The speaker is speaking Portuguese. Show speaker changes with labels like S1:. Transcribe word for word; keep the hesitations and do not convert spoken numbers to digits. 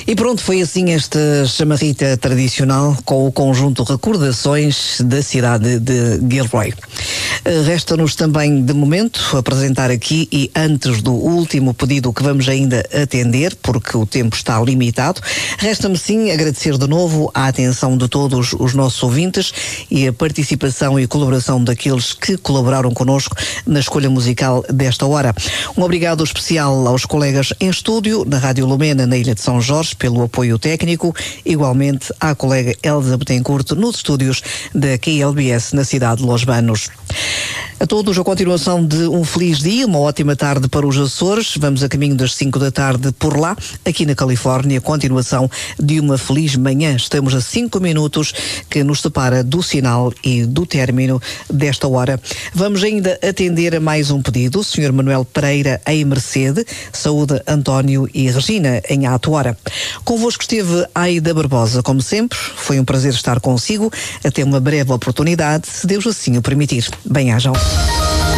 S1: E pronto, foi assim esta chamarrita tradicional com o conjunto Recordações da cidade de Gilroy. Resta-nos também, de momento, apresentar aqui, e antes do último pedido que vamos ainda atender, porque o tempo está limitado, resta-me sim agradecer de novo a atenção de todos os nossos ouvintes e a participação e colaboração daqueles que colaboraram connosco na escolha musical desta hora. Um obrigado especial aos colegas em estúdio, na Rádio Lumena, na Ilha de São Jorge, pelo apoio técnico, igualmente à colega Elza Betancourt, nos estúdios da Q L B S, na cidade de Los Banos. A todos a continuação de um feliz dia, uma ótima tarde para os Açores. Vamos a caminho das cinco da tarde por lá, aqui na Califórnia, continuação de uma feliz manhã. Estamos a cinco minutos que nos separa do sinal e do término desta hora. Vamos ainda atender a mais um pedido. O senhor Manuel Pereira, em Mercede, saúde António e Regina, em Atuora. Convosco esteve Aida Barbosa, como sempre. Foi um prazer estar consigo. Até uma breve oportunidade, se Deus assim o permitir. Bem-ajam.